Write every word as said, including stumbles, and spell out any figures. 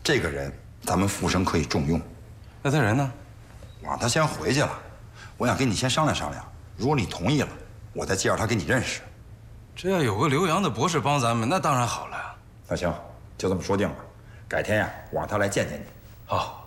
这个人咱们复生可以重用。 那他人呢？ 我让他先回去了，我想跟你先商量商量。如果你同意了，我再介绍他跟你认识。 这要有个留洋的博士帮咱们，那当然好了呀。 那行，就这么说定了。改天呀，我让他来见见你。 好。